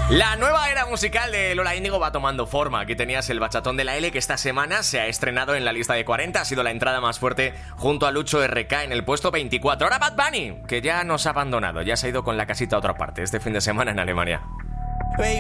La nueva era musical de Lola Índigo va tomando forma. Aquí tenías el bachatón de la L, que esta semana se ha estrenado en la lista de 40. Ha sido la entrada más fuerte junto a Lucho RK en el puesto 24. Ahora Bad Bunny, que ya nos ha abandonado, ya se ha ido con la casita a otra parte este fin de semana en Alemania.